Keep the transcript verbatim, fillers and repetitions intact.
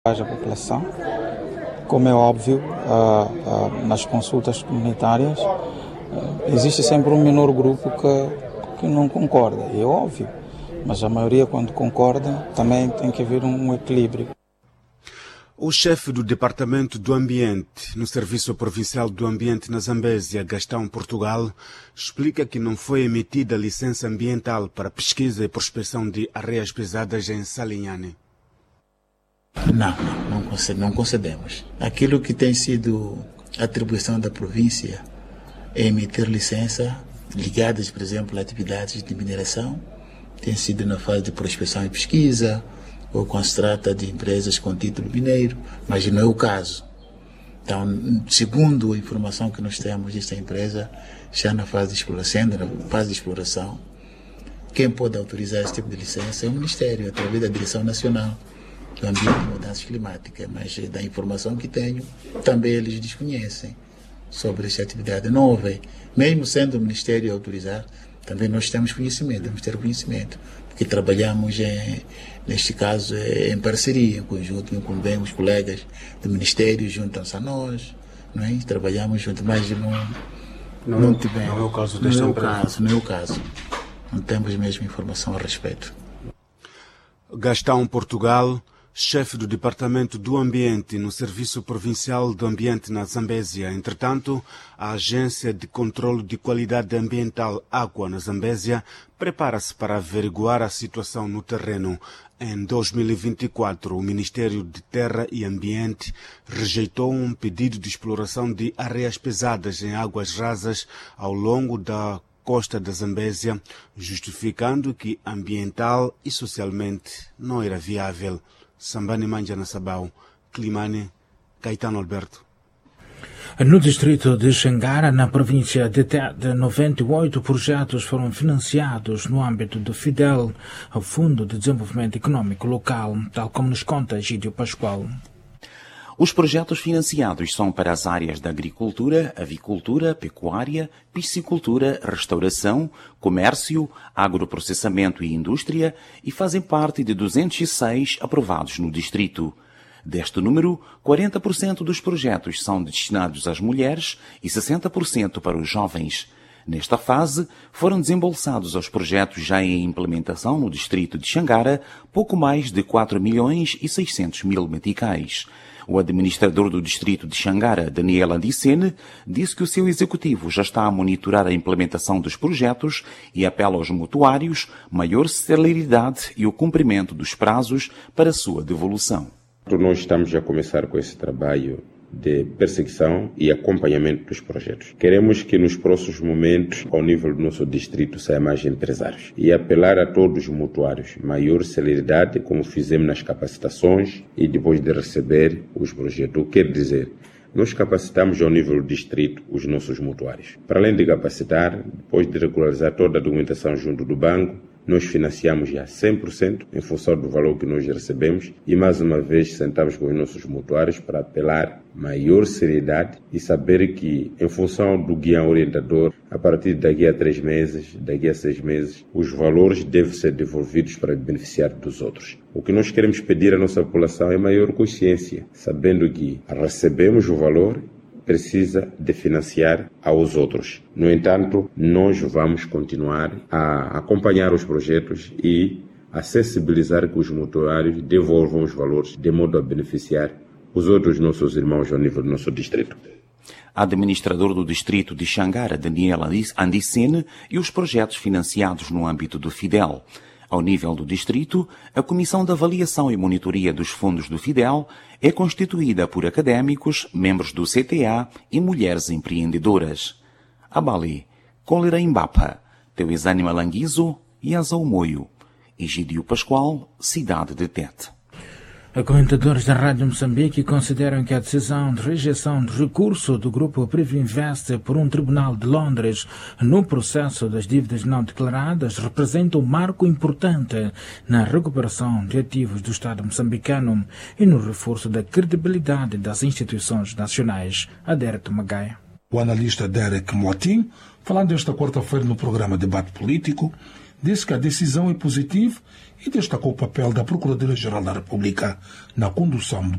a população. Como é óbvio, uh, uh, nas consultas comunitárias uh, existe sempre um menor grupo que, que não concorda, é óbvio, mas a maioria, quando concorda, também tem que haver um equilíbrio. O chefe do Departamento do Ambiente no Serviço Provincial do Ambiente na Zambésia, Gastão Portugal, explica que não foi emitida licença ambiental para pesquisa e prospecção de areias pesadas em Salinhane. Não, não, não concedemos. Aquilo que tem sido atribuição da província é emitir licença ligadas, por exemplo, a atividades de mineração, tem sido na fase de prospecção e pesquisa, ou quando se trata de empresas com título mineiro, mas não é o caso. Então, segundo a informação que nós temos desta empresa, já na fase de exploração, na fase de exploração, quem pode autorizar esse tipo de licença é o Ministério, através da Direção Nacional do Ambiente e Mudanças Climáticas, mas da informação que tenho, também eles desconhecem sobre essa atividade. Não houve, mesmo sendo o Ministério a autorizar, também nós temos conhecimento, temos que ter conhecimento, porque trabalhamos, em, neste caso, em parceria, em conjunto, com bem os colegas do Ministério, juntam-se a nós, não é? Trabalhamos junto, mas não, não, não tivemos. Não é o caso desta não é o empresa. caso, não é o caso. Não temos mesmo informação a respeito. Gastão Portugal, chefe do Departamento do Ambiente no Serviço Provincial do Ambiente na Zambésia. Entretanto, a Agência de Controlo de Qualidade Ambiental Água na Zambésia prepara-se para averiguar a situação no terreno. Em dois mil e vinte e quatro, o Ministério de Terra e Ambiente rejeitou um pedido de exploração de areias pesadas em águas rasas ao longo da costa da Zambésia, justificando que ambiental e socialmente não era viável. Sambani Manja na Sabau, Climane, Caetano Alberto. No distrito de Xangara, na província de Tete, noventa e oito projetos foram financiados no âmbito do FIDEL, o Fundo de Desenvolvimento Econômico Local, tal como nos conta Egídio Pascoal. Os projetos financiados são para as áreas da agricultura, avicultura, pecuária, piscicultura, restauração, comércio, agroprocessamento e indústria e fazem parte de duzentos e seis aprovados no distrito. Deste número, quarenta por cento dos projetos são destinados às mulheres e sessenta por cento para os jovens. Nesta fase, foram desembolsados aos projetos já em implementação no distrito de Xangara pouco mais de quatro milhões e seiscentos mil meticais. O administrador do distrito de Xangara, Daniel Andicene, disse que o seu executivo já está a monitorar a implementação dos projetos e apela aos mutuários maior celeridade e o cumprimento dos prazos para sua devolução. Nós estamos a começar com esse trabalho de perseguição e acompanhamento dos projetos. Queremos que nos próximos momentos, ao nível do nosso distrito, saiam mais empresários e apelar a todos os mutuários, maior celeridade, como fizemos nas capacitações e depois de receber os projetos. O que quer dizer? Nós capacitamos ao nível do distrito os nossos mutuários. Para além de capacitar, depois de regularizar toda a documentação junto do banco, nós financiamos já cem por cento em função do valor que nós recebemos e mais uma vez sentamos com os nossos mutuários para apelar maior seriedade e saber que em função do guião orientador, a partir daqui a três meses, daqui a seis meses, os valores devem ser devolvidos para beneficiar dos outros. O que nós queremos pedir à nossa população é maior consciência, sabendo que recebemos o valor, precisa de financiar aos outros. No entanto, nós vamos continuar a acompanhar os projetos e a sensibilizar que os mutuários devolvam os valores de modo a beneficiar os outros nossos irmãos ao nível do nosso distrito. Administrador do distrito de Xangara, Daniel Andicene, e os projetos financiados no âmbito do FIDEL. Ao nível do distrito, a Comissão de Avaliação e Monitoria dos Fundos do FIDEL é constituída por académicos, membros do C T A e mulheres empreendedoras. Abali, Cólera Imbapa, Teuizane Malanguizo e Azaumoio. Egídio Pascoal, Cidade de Tete. Comentadores da Rádio Moçambique consideram que a decisão de rejeição de recurso do grupo Privinvest por um tribunal de Londres no processo das dívidas não declaradas representa um marco importante na recuperação de ativos do Estado moçambicano e no reforço da credibilidade das instituições nacionais. Adérito Magaia. O analista Derek Motim, falando esta quarta-feira no programa Debate Político, disse que a decisão é positiva e destacou o papel da Procuradoria-Geral da República na condução do